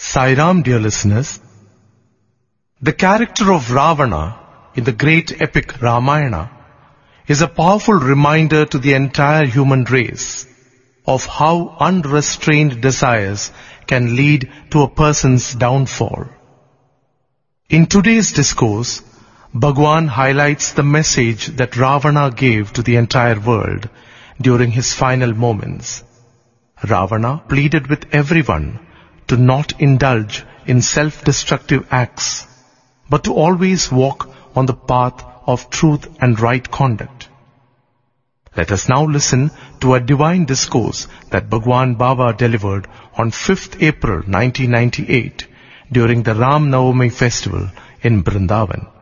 Sai Ram, dear listeners. The character of Ravana in the great epic Ramayana is a powerful reminder to the entire human race of how unrestrained desires can lead to a person's downfall. In today's discourse, Bhagwan highlights the message that Ravana gave to the entire world during his final moments. Ravana pleaded with everyone to not indulge in self-destructive acts, but to always walk on the path of truth and right conduct. Let us now listen to a divine discourse that Bhagwan Baba delivered on 5th April 1998 during the Ram Navami festival in Vrindavan.